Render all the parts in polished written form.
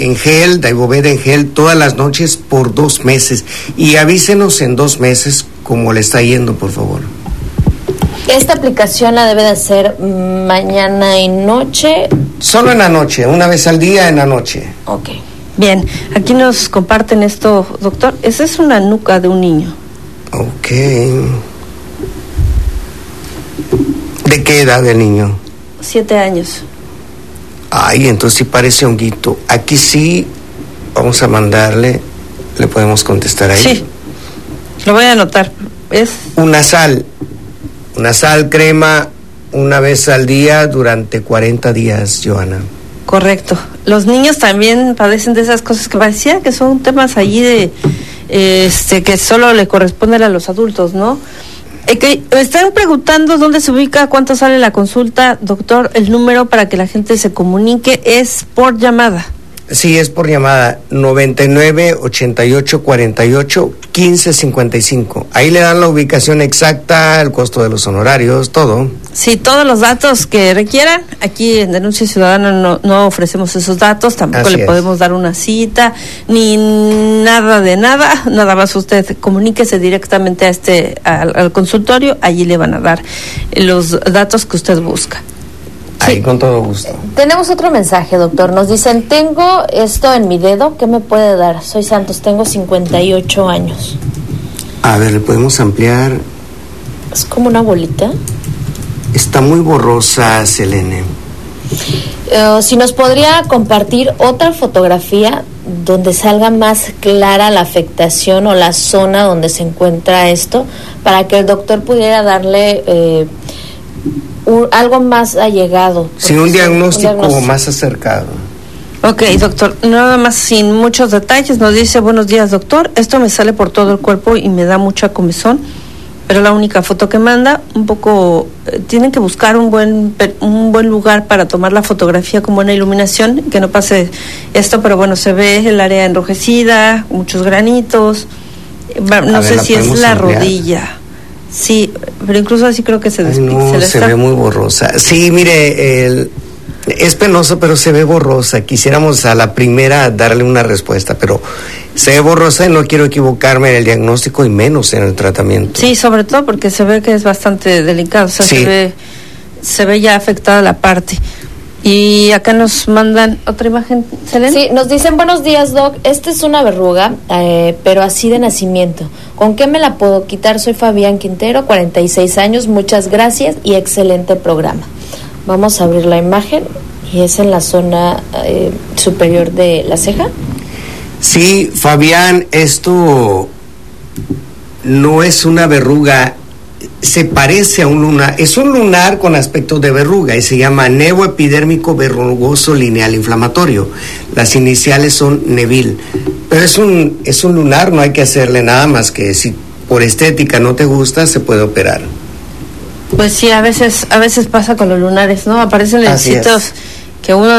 en gel, Daivobet en gel, todas las noches por 2 meses. Y avísenos en 2 meses cómo le está yendo, por favor. ¿Esta aplicación la debe de hacer mañana y noche? Solo en la noche, una vez al día en la noche. Ok. Bien, aquí nos comparten esto, doctor. Esa es una nuca de un niño. Ok. ¿De qué edad el niño? 7 años. Ay, entonces sí parece honguito. Aquí sí, vamos a mandarle, le podemos contestar ahí. Sí, lo voy a anotar. Es Una sal crema una vez al día durante 40 días, Joana. correcto. Los niños también padecen de esas cosas que parecía que son temas allí de que solo le corresponden a los adultos, ¿no? Que me están preguntando dónde se ubica, cuánto sale la consulta, doctor. El número para que la gente se comunique es por llamada. Sí, es por llamada 99 88 48 15 55. Ahí le dan la ubicación exacta, el costo de los honorarios, todo. Sí, todos los datos que requieran. Aquí en Denuncia Ciudadana no ofrecemos esos datos, tampoco Así le es. podemos dar una cita, ni nada de nada. Nada más usted comuníquese directamente a al consultorio, allí le van a dar los datos que usted busca. Ahí Sí. con todo gusto. Tenemos otro mensaje, doctor. Nos dicen, tengo esto en mi dedo, ¿qué me puede dar? Soy Santos, tengo 58 años. A ver, le podemos ampliar. Es como una bolita. Está muy borrosa, Selene. Si nos podría compartir otra fotografía donde salga más clara la afectación o la zona donde se encuentra esto, para que el doctor pudiera darle algo más allegado. Sí, un diagnóstico más acercado. Ok, doctor, nada más sin muchos detalles, nos dice, buenos días, doctor, esto me sale por todo el cuerpo y me da mucha comezón, pero la única foto que manda, un poco, tienen que buscar un buen lugar para tomar la fotografía con buena iluminación, que no pase esto, pero bueno, se ve el área enrojecida, muchos granitos, no sé si es la rodilla. Sí, pero incluso así creo que se ve muy borrosa. Sí, mire, es penoso, pero se ve borrosa. Quisiéramos a la primera darle una respuesta, pero se ve borrosa y no quiero equivocarme en el diagnóstico y menos en el tratamiento. Sí, sobre todo porque se ve que es bastante delicado, o sea, sí. se ve ya afectada la parte. Y acá nos mandan otra imagen, Selene. Sí, nos dicen, buenos días, doc, esta es una verruga, pero así de nacimiento. ¿Con qué me la puedo quitar? Soy Fabián Quintero, 46 años, muchas gracias y excelente programa. Vamos a abrir la imagen y es en la zona superior de la ceja. Sí, Fabián, esto no es una verruga, se parece a un lunar, es un lunar con aspecto de verruga y se llama nevo epidérmico verrugoso lineal inflamatorio. Las iniciales son Neville, pero es un lunar, no hay que hacerle nada más que si por estética no te gusta, se puede operar. Pues sí, a veces pasa con los lunares, ¿no? Aparecen en sitios que uno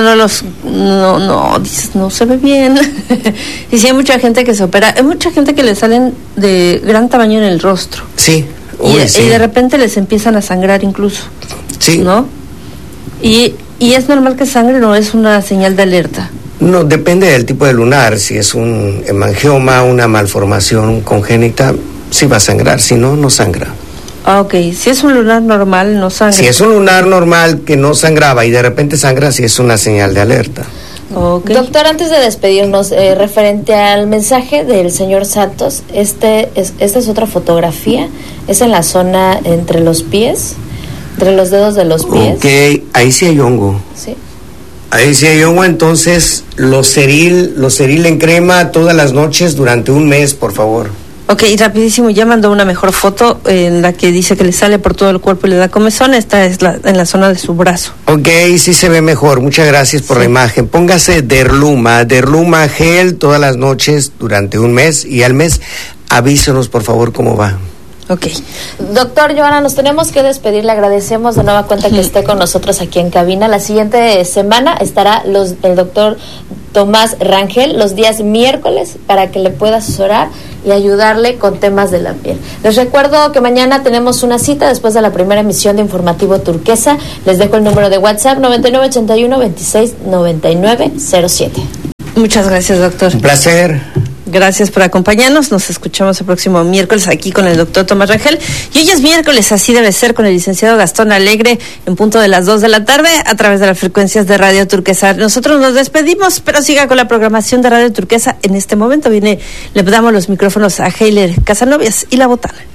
dices, no se ve bien. Y sí hay mucha gente que se opera, hay mucha gente que le salen de gran tamaño en el rostro. Sí. Sí. Y de repente les empiezan a sangrar incluso, sí, ¿no? Y es normal que sangre, no es una señal de alerta. No, depende del tipo de lunar. Si es un hemangioma, una malformación congénita, sí va a sangrar, si no, no sangra. Ah, ok. Si es un lunar normal, no sangra. Si es un lunar normal que no sangraba y de repente sangra, sí es una señal de alerta. Okay. Doctor, antes de despedirnos, referente al mensaje del señor Santos, esta es otra fotografía, es en la zona entre los pies, entre los dedos de los pies. Ok, ahí sí hay hongo. Sí. Ahí sí hay hongo, entonces Loseril en crema todas las noches durante 1 mes, por favor. Ok, y rapidísimo, ya mandó una mejor foto en la que dice que le sale por todo el cuerpo y le da comezón. Esta es en la zona de su brazo. Ok, sí se ve mejor. Muchas gracias por la imagen. Póngase Derluma gel todas las noches durante 1 mes y al mes avísenos por favor cómo va. Ok. Doctor Joana, nos tenemos que despedir. Le agradecemos de nueva cuenta que esté con nosotros aquí en cabina. La siguiente semana estará el doctor Tomás Rangel los días miércoles para que le pueda asesorar y ayudarle con temas de la piel. Les recuerdo que mañana tenemos una cita después de la primera emisión de Informativo Turquesa. Les dejo el número de WhatsApp 9981 26 99 07. Muchas gracias, doctor. Un placer. Gracias por acompañarnos. Nos escuchamos el próximo miércoles aquí con el doctor Tomás Rangel. Y hoy es miércoles, así debe ser, con el licenciado Gastón Alegre en punto de las 2 de la tarde a través de las frecuencias de Radio Turquesa. Nosotros nos despedimos, pero siga con la programación de Radio Turquesa. En este momento le damos los micrófonos a Heiler Casanovias y La Botana.